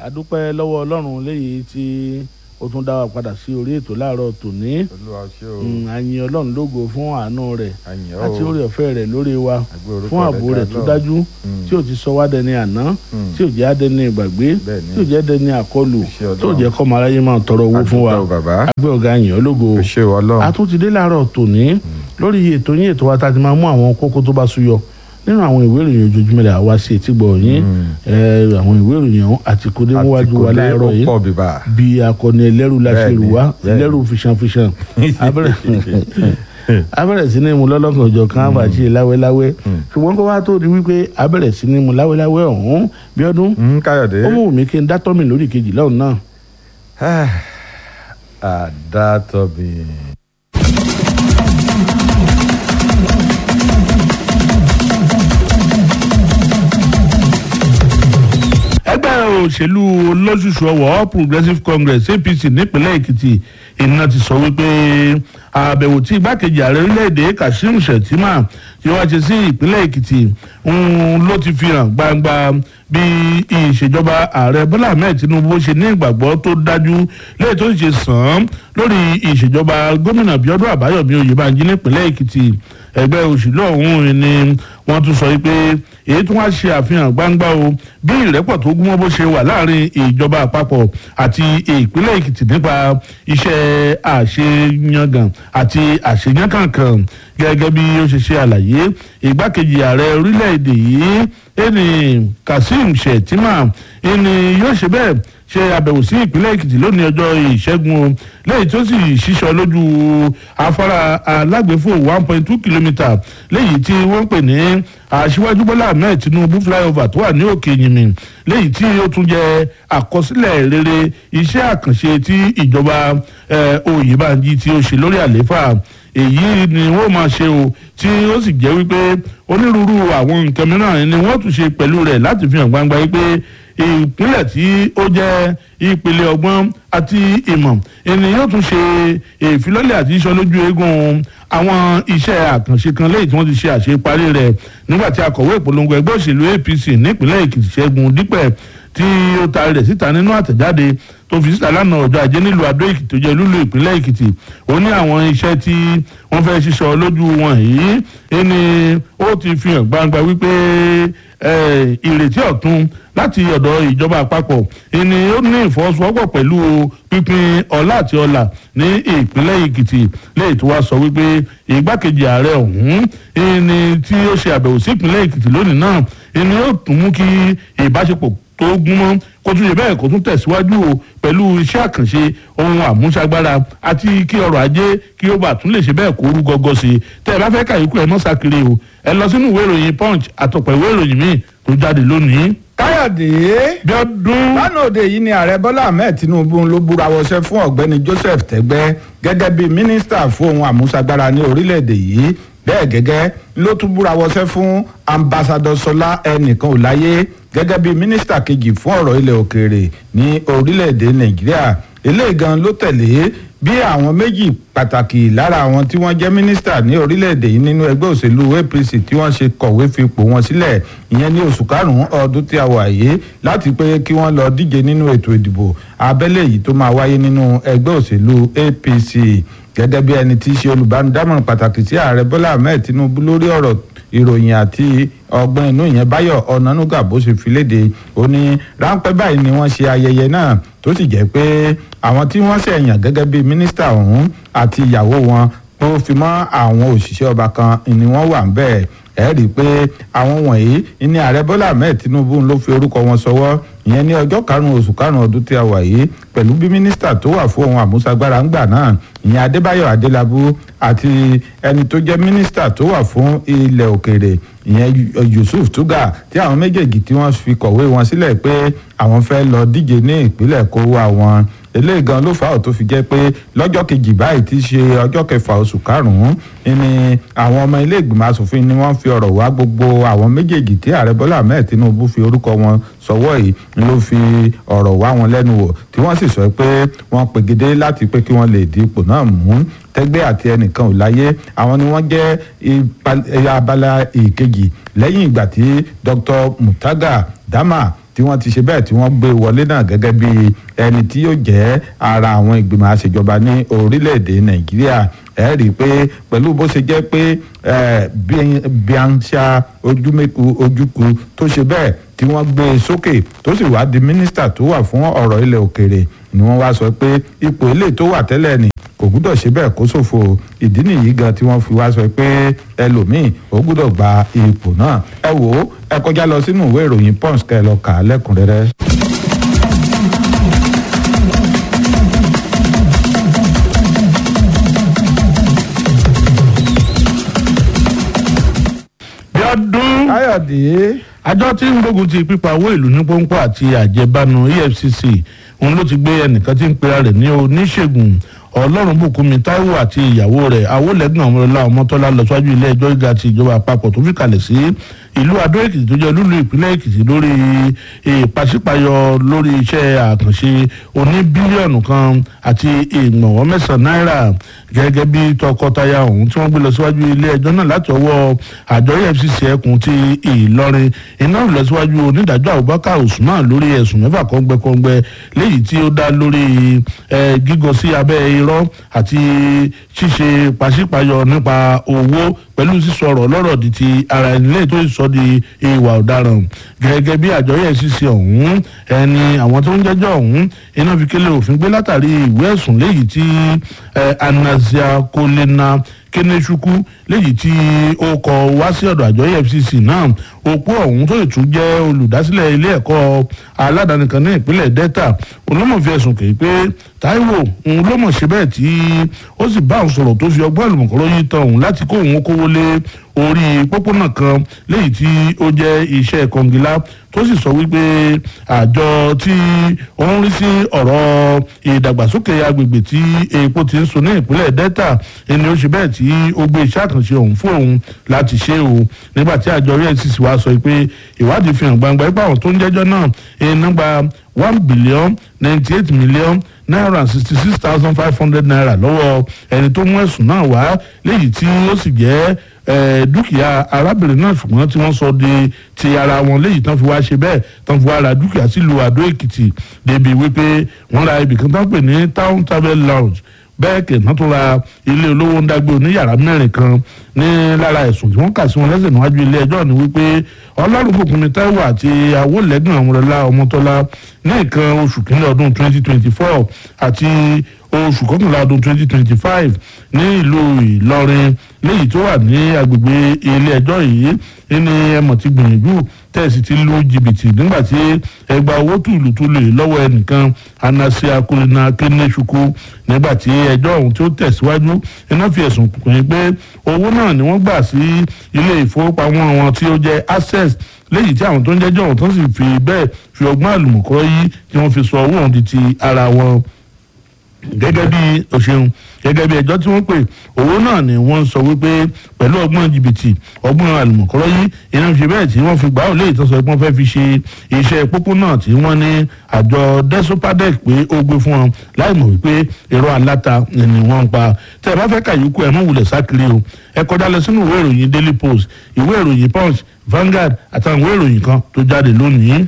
adúpẹ́ lọ́wọ́ ọlọ́run léyìí tí ó tún dá wa padà sí orí ètò láàárọ̀ tòní. Olúwa ṣé o. àyìn ọlọ́run lógo fún àánú rẹ̀ Àyìn o. àti orí ọ̀fẹ́ rẹ̀ lórí wa Àgbé orúkọ fún ààbò rẹ̀ tó Ọlọ́run. dájú tí ò ti sọ wá dẹni àná tí ò jẹ́ adẹni ìgbàgbé Bẹ́ẹ̀ni. tí ò jẹ́ dẹni àkọlù Iṣẹ́ Ọlọ́run. tí ò jẹ́ kọ́mọ aráyé máa tọrọ owó fún wa Àdúpẹ́ o bàbá. agbé ọ̀gá àyìn ológo. O ṣé o Ọlọ́run. a tún ti dé láàárọ̀ tòní lórí ètò yín ètò wa tá a ti máa mú àwọn kókó tó bá súyọ nínú àwọn ìwé ìròyìn ojoojúmọ́ rẹ̀ àwa sí etí gbọ̀ yín àwọn ìwé ìròyìn ọ̀hún àti kódé níwájú wa láàárọ̀ yìí pọ̀ bíbá. bí akọni ẹlẹ́rù la ṣe rù wá Bẹ́ẹ̀ni. ẹlẹ́rù fìṣànfìṣàn abẹ́rẹ́ sí ní mu lọ́lọ́kan ọjọ́ kan àbàṣe láwẹ́láwẹ́ ṣùgbọ́n kó wá tó di wípé abẹ́rẹ́ sí ní mu láwẹ́láwẹ́ ọ̀hún bí ọdún Káyọ̀dé. ó mú mi kí n dátọ́ mi lórí kejì lọ́hùn náà. Àdàtọ̀bì. ẹgbẹ́ òṣèlú olóṣùṣù ọwọ́ All Progressives Congress APC nípínlẹ̀ Èkìtì iná ti sọ wípé àbẹ̀wò tí igbákejì ààrẹ orílẹ̀-èdè Kashim Shettima tí wọ́n ṣe sí ìpínlẹ̀ Èkìtì ló ti fi hàn gbangba bí ìṣèjọba ààrẹ Bọ́lá Ahmed Tinubu ṣe ní ìgbàgbọ́ tó dájú lẹ́yìn tó sì ṣe sàn án lórí ìṣèjọba gómìnà Bíọ́dún Àbáyọ̀mí Oyèbánjí nípínlẹ̀ Èkìtì ẹgbẹ́ òṣèlú ọ̀hún ni wọ́n tún sọ wípé èyí tí wọ́n ṣe àfihàn gbangba o bí ìrẹ́pọ̀ tó gúnmọ́ bó ṣe wà láàrin ìjọba àpapọ̀ àti ìpínlẹ̀ Èkìtì nípa iṣẹ́ àṣeyangàn àti àṣeyànkànkàn gẹ́gẹ́ bí ó ṣe ṣe àlàyé ìgbákejì ààrẹ orílẹ̀-èdè yìí ẹni Kashim Shettima ẹni yóò ṣe bẹ́ẹ̀ ṣe àbẹ̀wò sí ìpínlẹ̀ Èkìtì lónìí ọjọ́ ìṣẹ́gun o lẹ́yìn tó sì ṣíṣọ lójú afárá alágbèéfò 1.2 kìlómítà lẹ́yìn tí wọ́n pè ní Aṣíwájú Bọ́lá Ahmed Tinubu flyover tó wà ní òkè yìnmí lẹ́yìn tí ó tún jẹ́ àkọsílẹ̀ rere iṣẹ́ àkànṣe tí ìjọba Oyèbánjí tí ó ṣe lórí àlééfà èyí ni wọ́n máa ṣe o tí ó sì jẹ́ wípé onírúurú àwọn nǹkan mìíràn ni wọ́n tún ṣe pẹ̀lú rẹ̀ láti fi hàn gbangba wípé ìpínlẹ̀ tí ó jẹ́ ìpele ọgbọ́n àti ìmọ̀ ẹni yóò tún ṣe ìfilọ́lẹ̀ àti iṣọ́ lójú eégún àwọn iṣẹ́ àkànṣe kan lẹ́yìn tí wọ́n ti ṣe àṣeparí rẹ̀ nígbà tí akọ̀wé ìpolongo ẹgbẹ́ òṣèlú APC nípínlẹ̀ Èkìtì Ṣẹ́gun Dípẹ̀ tí ó taari rẹ̀ síta nínú àtẹ̀jáde tó fi síta lánàá ọjọ́ ajé nílùú Adó Èkìtì tó jẹ́ lúlú ìpínlẹ̀ Èkìtì ó ní àwọn iṣẹ́ tí wọ́n fẹ́ ṣiṣọ́ lójú wọn yìí ẹni ó ti fi hàn gbangba wípé ìrètí ọ̀tun láti ọ̀dọ̀ ìjọba àpapọ̀ ẹni ó ní ìfọwọ́sowọ́pọ̀ pẹ̀lú pínpín ọlá àti ọlà ní ìpínlẹ̀ Èkìtì lẹ́yìn tó wá sọ wípé ìgbákejì ààrẹ ọ̀hún ẹni tí ó ṣe àbẹ̀wò sí ìpínlẹ̀ Èkìtì lónìí náà ẹni ó tún mú kí ìbáṣepọ̀ tó gúnmọ́ kó tún yẹ bẹ́ẹ̀ kó tún tẹ̀síwájú o pẹ̀lú iṣẹ́ àkànṣe ohun àmúṣagbára àti kí ọrọ̀ ajé kí ó bá tún lè ṣe bẹ́ẹ̀ kó rú gọ́gọ́ sí i tẹ́ ẹ bá fẹ́ kàyékù ẹ mọ́ sàkiri o ẹ lọ sínú ìwé ìròyìn Punch àtọ̀pọ̀ ìwé ìròyìn míì tó jáde lónìí. Káyọ̀dé bí ọdún. lánàá òde yìí ni ààrẹ Bọ́lá Ahmed Tinubu ló búra wọṣẹ́ fún ọ̀gbẹ́ni Joseph Tẹ́gbẹ́ gẹ́gẹ́ bíi mínísítà fún ohun àmúṣagbára ní orílẹ̀-èdè yìí bẹ́ẹ̀ gẹ́gẹ́ ló tún búra wọṣẹ́ fún ambassadọ Sọlá Ẹnìkan Ọláyé gẹ́gẹ́ bíi mínísítà kejì fún ọ̀rọ̀ ilẹ̀ òkèèrè ní orílẹ̀-èdè Nàìjíríà eléyìí gan ló tẹ̀lé bí àwọn méjì pàtàkì lára àwọn tí wọ́n jẹ́ mínísítà ní orílẹ̀-èdè yìí nínú ẹgbẹ́ òṣèlú APC tí wọ́n ṣe kọ̀wé fipò wọn sílẹ̀ ìyẹn ní oṣù karùn-ún ọdún tí a wà yìí láti pé kí wọ́n lọ díje nínú ètò ìdìbò abẹ́lé yìí tó máa wáyé nínú ẹgbẹ́ òṣèlú APC gẹ́gẹ́ bí ẹni tí í ṣe olùbánidámọ̀ràn pàtàkì sí ààrẹ Bọ́lá Ahmed Tinubu lórí ọ̀rọ̀ ìròyìn àti ọgbọ́n inú ìyẹn Báyọ̀ Ọ̀nànúgà bó ṣe fi léde ó ní ráńpẹ́ báyìí ni wọ́n ṣe ayẹyẹ náà tó sì jẹ́ pé àwọn tí wọ́n ṣẹ̀yàn gẹ́gẹ́ bí mínísítà ọ̀hún àti ìyàwó wọn tó fi mọ́ àwọn òṣìṣẹ́ ọba kan ni wọ́n wà ń bẹ́ẹ̀ ẹ rí i pé àwọn wọ̀nyí ní ààrẹ Bọ́lá Ahmed Tinubu ló fi orúkọ wọn sọwọ́ ìyẹn ní ọjọ́ karùn-ún oṣù karùn-ún ọdún tí a wà yìí pẹ̀lú bí mínísítà tó wà fún ohun àmúṣagbára ńgbà náà ìyẹn Adébáyọ̀ Adélábù àti ẹni tó jẹ́ mínísítà tó wà fún ilẹ̀ òkèèrè ìyẹn Yusuf Tuga tí àwọn méjèèjì tí wọ́n fi kọ̀wé wọn sílẹ̀ pé àwọn fẹ́ lọ díje ní ìpínlẹ̀ kówó àwọn eléyìí gan ló fà á tó fi jẹ́ pé lọ́jọ́ kejì báyìí tí í ṣe ọjọ́ kẹfà oṣù karùn-ún ni àwọn ọmọ ilé ìgbìmọ̀ asòfin ni wọ́n fi ọ̀rọ̀ wá gbogbo àwọn méjèèjì tí ààrẹ Bọ́lá Ahmed Tinubu fi orúkọ wọn sọwọ́ yìí ló fi ọ̀rọ̀ wá wọn lẹ́nu wò tí wọ́n sì sọ pé wọ́n pegedé láti pé kí wọ́n lè di ipò náà mú Tẹ́gbẹ́ àti Ẹnìkan Ọláyé àwọn ni wọ́n jẹ́ abala ìkejì lẹ́yìn ìgbà tí Dr. Mutaga Dama tí wọ́n ti ṣe bẹ́ẹ̀ tí wọ́n gbé wọlé náà gẹ́gẹ́ bí ẹni tí yóò jẹ́ ara àwọn ìgbìmọ̀ àṣejọba ní orílẹ̀-èdè Nàìjíríà. ẹ rí i pé pẹ̀lú bó ṣe jẹ́ pé Bianca Ojukwu tó ṣe bẹ́ẹ̀ tí wọ́n gbé e sókè tó sì wá di mínísítà tó wà fún ọ̀rọ̀ ilẹ̀ òkèèrè ni wọ́n wá sọ pé ipò ilé tó wà tẹ́lẹ̀ ni kò gbúdọ̀ ṣe bẹ́ẹ̀ kó ṣòfò. ìdí nìyí gan tí wọ́n fi wá sọ pé ẹlòmíì ó gbúdọ̀ gba ipò náà. ẹ wò ó ẹ kọjá lọ sínú ìwé ìròyìn Punch kẹ́ ẹ lọ kà á lẹ́kùnrẹ́rẹ́. Bíọ́dún Káyọ̀dé. àjọ tí ń gbógun ti pípa owó ìlú ní pọ́npọ́ àti àjẹbánu EFCC òun ló ti gbé ẹnìkan tí ń pera rẹ̀ ní oníṣègùn Ọlọ́runbùkúnmi Táíwò àti ìyàwó rẹ̀ Awólẹ́gàn Ọmọlọ́lá Ọmọ́tọ́lá lọ síwájú ilé ẹjọ́ gíga ti ìjọba àpapọ̀ tó fi kalẹ̀ sí ìlú Adó Èkìtì tó jẹ́ olúlu ìpínlẹ̀ Èkìtì lórí ìpàṣípàyọ lórí iṣẹ́ àkànṣe oní bílíọ̀nù kan àti ìgbọ̀nwọ́ mẹ́sàn-án náírà gẹ́gẹ́ bí tọkọtaya ọ̀hún tí wọ́n gbé lọ síwájú ilé ẹjọ́ náà láti ọwọ́ àjọ EFCC ẹkùn ti Ìlọrin iná lọ síwájú onídàájọ́ Abubakar Usman lórí ẹ̀sùn mẹ́fà kọ́ngbẹ́kọ́ngbẹ́ léyìí tí ó dá lórí gígọ sí abẹ́ irọ́ àti ṣíṣe pàṣípàyọ nípa owó pẹ̀lú sísọ̀rọ̀ lọ́rọ̀ di ti ara ẹni lẹ́yìn tó sọ di ìwà ọ̀daràn gẹ́gẹ́ bí àjọ EFCC ọ̀hún ẹni àwọn tó ń jẹ́jọ́ ọ̀hún iná fi kélé òfin gbé látàrí ìwé ẹ̀sùn léyìí tí Anazia Kolena Keneshukwu léyìí tí ó kọ wá sí ọ̀dọ̀ àjọ EFCC náà òpó ọ̀hún tó tún jẹ́ olùdásílẹ̀ ilé ẹ̀kọ́ aládàáni kan ní ìpínlẹ̀ Delta olómọ̀ fi ẹ̀sùn kèé pé Táíwò òun ló mọ̀ ṣe bẹ́ẹ̀ tí ó sì bá òun sọ̀rọ̀ tó fi ọgbọ́n àlùmọ̀kọ́rọ́ yìí tán òun láti kó òun kówó lé orí pópónà kan léyìí tí ó jẹ́ iṣẹ́ kọngilá tó sì sọ wípé àjọ tí ó ń rí sí ọ̀rọ̀ ìdàgbàsókè agbègbè tí epo ti ń so ní ìpínlẹ̀ Delta ẹni ó ṣe bẹ́ẹ̀ tí ó gbé iṣẹ́ àkànṣe ọ̀hún fún òun láti ṣe o nígbà tí àjọ EFCC wá sọ pé ìwádìí fi hàn gbangba ipá àwọn tó ń jẹ́jọ́ náà nígbà 1,098,000,000 naira and 66,500 naira lọ́wọ́ ẹni tó mú ẹ̀sùn náà wá léyìí tí ó sì jẹ́ dúkìá arábìnrin náà ṣùgbọ́n tí wọ́n sọ di ti ara wọn léyìí tán fi wá ṣe bẹ́ẹ̀ tán fi wá ra dúkìá sílùú Adó Èkìtì débi wípé wọ́n ra ibìkan tán pè ní Town Travel Lounge bẹ́ẹ̀ kẹ̀nà tó ra ilé olówó ń dágbé oníyàrá mẹ́rin kan ní lára ẹ̀sùn tí wọ́n kà sí wọn lẹ́sẹ̀ níwájú ilé ẹjọ́ ni wípé Ọlọ́runbùkúnmi Táíwò àti Awólẹ́gàn Ọmọlọ́lá Ọmọ́tọ́lá ní nǹkan oṣù kìíní ọdún 2024 àti oṣù kọkànlá ọdún 2025 ní ìlú Ìlọrin léyìí tó wà ní agbègbè ilé ẹjọ́ yìí ní ẹmọ̀ ti gbìyànjú tẹ̀sí ti lu jìbìtì nígbà tí ẹgbà owó tùlùtùlù lọ́wọ́ ẹnìkan Anazia Kolena Keneshukwu nígbà tí ẹjọ́ ọ̀hún tí ó tẹ̀síwájú iná fi ẹ̀sùn pín pé owó náà ni wọ́n gbà sí ilé ìfowópamọ́ wọn tí ó jẹ́ Access léyìí tí àwọn tó ń jẹ́jọ́ ọ̀hún tó sì fi bẹ́ẹ̀ fi ọgbọ́n àlùmọ̀kọ́rọ́ yìí tí wọ́n fi sọ owó ọ̀hún di ti ara wọn gẹ́gẹ́ bí òṣèlú gẹ́gẹ́ bí ẹjọ́ tí wọ́n pè owó náà ni wọ́n sọ wípé pẹ̀lú ọgbọ́n jìbìtì ọgbọ́n àlùmọ̀kọ́rọ́ yìí iná fi bẹ́ẹ̀ tí wọ́n fi gbà ó lè tọ́sọ pé wọ́n fẹ́ fi ṣe iṣẹ́ pópó náà tí wọ́n ní àjọ Desopadec pé ó gbé fún wọn láì mọ̀ wípé irọ́ aláta ni wọ́n ń pa tẹ́ ẹ bá fẹ́ kàyókù ẹ̀ mọ̀ wulẹ̀ sákiri o ẹ kọjá lọ sínú ìwé ìròyìn Daily Post ìwé ìròyìn Punch Vanguard àtàwọn ìwé ìròyìn kan tó jáde lónìí.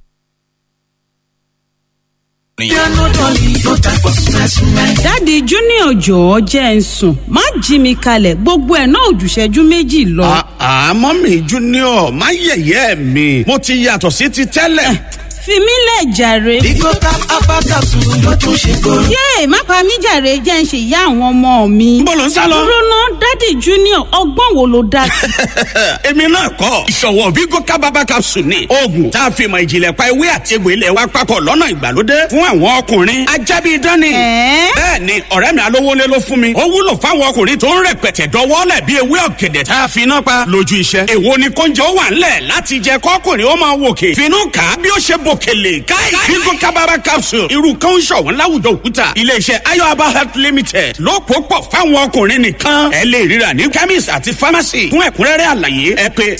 Dádì Junior jọ̀ọ́ jẹ́ ń sùn má jí mi kalẹ̀ gbogbo ẹ̀ náà òjùṣẹ́jú méjì lọ. àmọ́ mi Junior má yẹ̀yẹ́ mi mo ti yàtọ̀ sí ti tẹ́lẹ̀. fi mí lẹ̀ jàre. Bigo Cap Abakasu ló tún ṣe kóró. yéè má pa mí jàre jẹ́ ń ṣe ìyá àwọn ọmọ mi. Níbo lò ń sá lọ? dúró ná Dádì Junior ọgbọ́n wo ló dá sí. èmi náà kọ́ ìṣọ̀wọ́ Bigo Cap Abakasu ni oògùn tá a fi mọ ìjìnlẹ̀ pa ewé àti egbò ilẹ̀ wa papọ̀ lọ́nà ìgbàlódé fún àwọn ọkùnrin ajábí dání. bẹ́ẹ̀ ni ọ̀rẹ́ mi alówólé ló fún mi ó wúlò fáwọn ọkùnrin tó ń rẹpẹtẹ dọwọ́lẹ̀ bí ewé ọ̀gẹ̀dẹ̀ tá a fi iná pa lójú iṣẹ́. èwo ni kóúnjẹ ó wà ńlẹ̀ láti jẹ kọ́kùnrin ó máa wòkè finú kà á bí ó ṣe bòkèlè káì Bigo Cap Abakasu irú kan ń ṣọ̀wọ́n láwùjọ òkúta iléeṣẹ́ Ayoaba Health Limited ló pò pọ̀ fáwọn ọkùnrin nìkan ẹ lè ríra ní chemist àti pharmacy fún ẹ̀kúnrẹ́rẹ́ àlàyé ẹ pè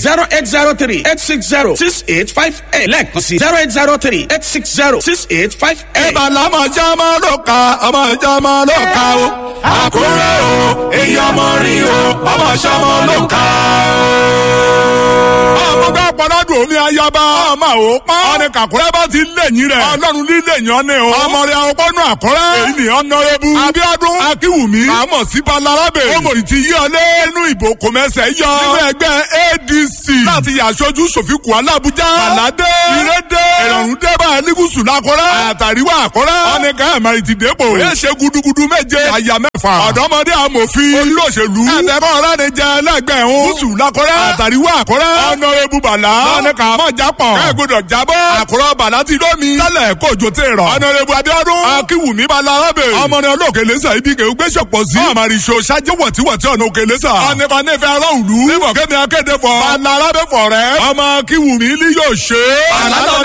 0803-860-6858 lẹ́ẹ̀kan sí 0803-860-6858. Ẹ̀bà lámọ̀ jẹ́ ọmọ ló ka ọmọ ìjọ ọmọ ló ka o. Àkúrẹ́ o èyí ọmọ rí o ọmọ ṣọmọ ló ká o. ọmọ bá pọ́nádùn omi ayaba ọmọ ò pa. ọ̀nì kàkúrẹ́ bá ti lẹ́yìn rẹ̀. ọlọ́run ní lẹ́yìn ọ́nì o. ọmọ rẹ̀ ọgbọ́nù àkúrẹ́. èyí ni ọ̀nàrẹ́bù. Abíọ́dún Akínwùmí. àmọ̀ sí Balarabe. ọmọdé ti yí ọlé inú ìbò kòmẹ́sẹ̀ yọ. nínú ẹgbẹ́ ADC. láti yàṣojú sòfìkù alábùjá. Bàládé. Ìrédé. ìrọ̀rùn débà ẹlígùsù lákọ́rẹ́. àtàríwá àkọ́rẹ́. ọ̀nì káyàmárì ti dépò. èyí ṣe gudugudu méje. àyà mẹ́fà. ọ̀dọ́mọdé amòfin. olóṣèlú. ẹ̀tẹ̀kọ́ ọ̀rẹ́ ni jẹ́ ẹlẹ́gbẹ̀ẹ́ òun. gúúsù lákọ́rẹ́. àtàríwá àkọ́rẹ́. ọ̀nàrẹ́bù Bàlá. ọ̀nì kàmọ́ jápọ̀. kẹ́gbọ́dọ̀ jábọ́. àkùrọ̀ Bàlá ti lómi. tẹ́lẹ̀ kójó tẹ̀ rọ̀. ọ̀nàrẹ́bù Abíọ́dún Akínwùmí Balarabe. ọmọ ní ọlọ́ọ̀kẹ́lẹ́sà ibi kẹ́ gbé ṣọ̀pọ̀ sí. àmàrìṣọ ṣáájú wọ̀tíwọ̀tí ọ̀nà òkèlésà. ọ̀nìkan nífẹ̀ẹ́ aráàlú. níbọ̀ kémi akéde fọ. Balarabe fọ̀ rẹ̀. ọmọ Akínwùmí ni yóò ṣe. àlálọ́